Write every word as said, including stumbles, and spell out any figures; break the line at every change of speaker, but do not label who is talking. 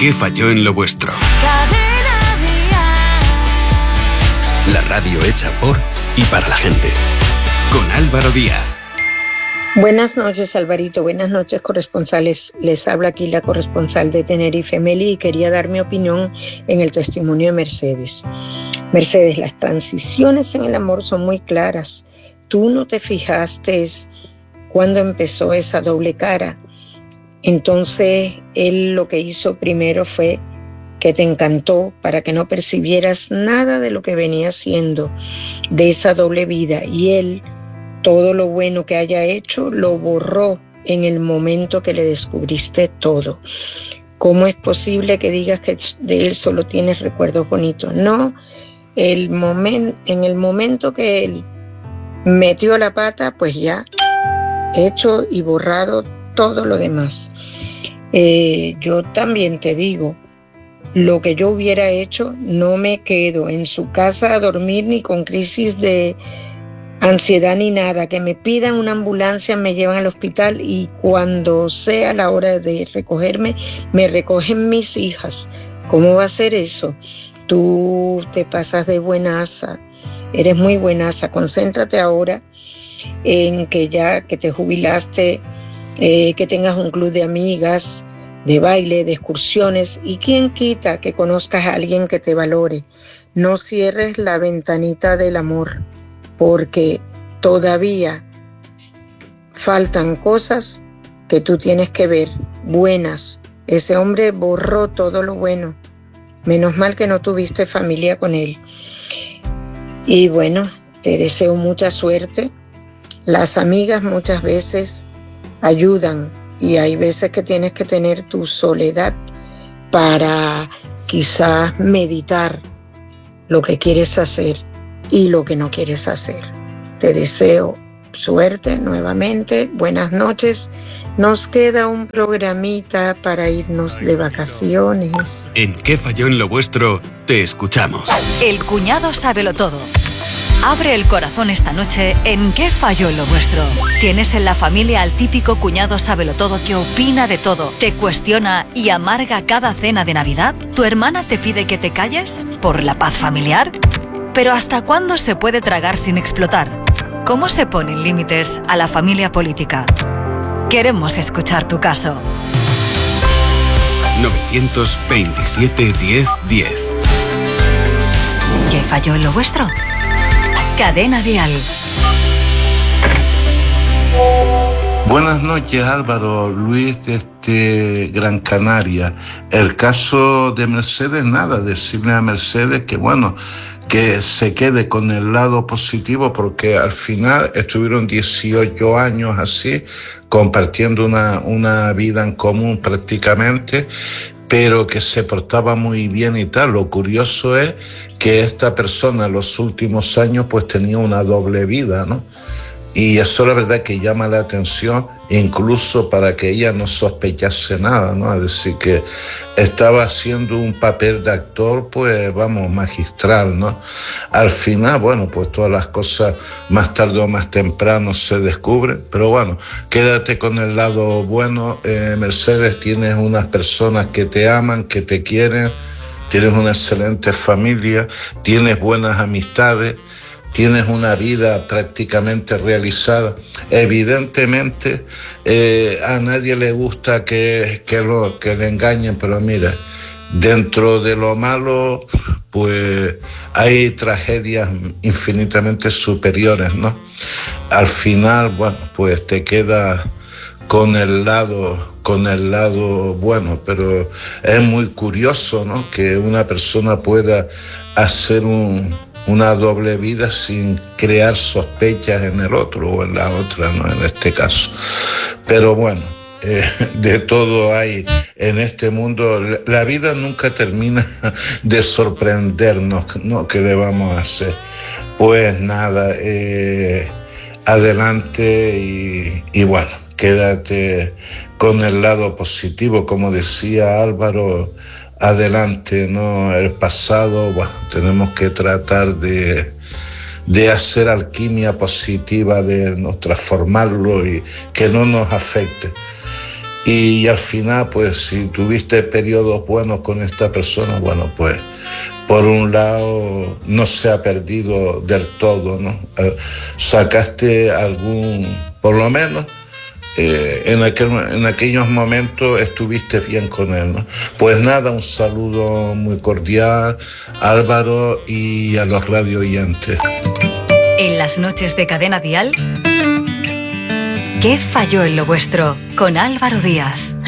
qué falló en lo vuestro? La radio hecha por y para la gente. Con Álvaro Díaz.
Buenas noches, Alvarito. Buenas noches, corresponsales. Les habla aquí la corresponsal de Tenerife, Meli, y quería dar mi opinión en el testimonio de Mercedes. Mercedes, las transiciones en el amor son muy claras. Tú no te fijaste cuando empezó esa doble cara. Entonces, él lo que hizo primero fue que te encantó para que no percibieras nada de lo que venía haciendo, de esa doble vida. Y él, todo lo bueno que haya hecho, lo borró en el momento que le descubriste todo. ¿Cómo es posible que digas que de él solo tienes recuerdos bonitos? No, el momen- en el momento que él metió la pata, pues ya hecho y borrado todo lo demás. Eh, yo también te digo, lo que yo hubiera hecho, no me quedo en su casa a dormir ni con crisis de ansiedad ni nada. Que me pidan una ambulancia, me llevan al hospital y cuando sea la hora de recogerme, me recogen mis hijas. ¿Cómo va a ser eso? Tú te pasas de buenaza, eres muy buenaza. Concéntrate ahora en que ya que te jubilaste, eh, que tengas un club de amigas, de baile, de excursiones, y quién quita que conozcas a alguien que te valore. No cierres la ventanita del amor, porque todavía faltan cosas que tú tienes que ver, buenas. Ese hombre borró todo lo bueno. Menos mal que no tuviste familia con él. Y bueno, te deseo mucha suerte. Las amigas muchas veces ayudan y hay veces que tienes que tener tu soledad para quizás meditar lo que quieres hacer y lo que no quieres hacer. Te deseo suerte nuevamente, buenas noches. Nos queda un programita para irnos de vacaciones.
¿En qué falló en lo vuestro? Te escuchamos.
El cuñado sábelo todo. Abre el corazón esta noche en ¿Qué falló en lo vuestro? ¿Tienes en la familia al típico cuñado sábelotodo que opina de todo, te cuestiona y amarga cada cena de Navidad? ¿Tu hermana te pide que te calles por la paz familiar? ¿Pero hasta cuándo se puede tragar sin explotar? ¿Cómo se ponen límites a la familia política? Queremos escuchar tu caso.
nueve veintisiete diez diez.
¿Qué falló en lo vuestro? Cadena Dial.
Buenas noches, Álvaro. Luis desde Gran Canaria. El caso de Mercedes, nada, decirle a Mercedes que bueno, que se quede con el lado positivo, porque al final estuvieron dieciocho años así, compartiendo una, una vida en común prácticamente, pero que se portaba muy bien y tal. Lo curioso es que esta persona en los últimos años pues tenía una doble vida, ¿no? Y eso la verdad que llama la atención, incluso para que ella no sospechase nada, ¿no? Es decir, que estaba haciendo un papel de actor, pues vamos, magistral, ¿no? Al final, bueno, pues todas las cosas más tarde o más temprano se descubren, pero bueno, quédate con el lado bueno. eh, Mercedes, tienes unas personas que te aman, que te quieren, tienes una excelente familia, tienes buenas amistades, tienes una vida prácticamente realizada. Evidentemente, eh, a nadie le gusta que, que, lo, que le engañen, pero mira, dentro de lo malo, pues hay tragedias infinitamente superiores, ¿no? Al final, bueno, pues te queda con el lado, con el lado bueno, pero es muy curioso, ¿no? Que una persona pueda hacer un una doble vida sin crear sospechas en el otro o en la otra, ¿no? En este caso. Pero bueno, eh, de todo hay en este mundo. La vida nunca termina de sorprendernos, ¿no? ¿Qué le vamos a hacer? Pues nada, eh, adelante y, y bueno, quédate con el lado positivo, como decía Álvaro. Adelante, ¿no? El pasado, bueno, tenemos que tratar de, de hacer alquimia positiva, de no transformarlo y que no nos afecte. y al final, pues si tuviste periodos buenos con esta persona, bueno, pues por un lado no se ha perdido del todo, ¿no? Eh, sacaste algún, por lo menos, eh, en, aquel, en aquellos momentos estuviste bien con él, ¿no? Pues nada, un saludo muy cordial, Álvaro, y a los radio oyentes.
En las noches de Cadena Dial, ¿qué falló en lo vuestro? Con Álvaro Díaz.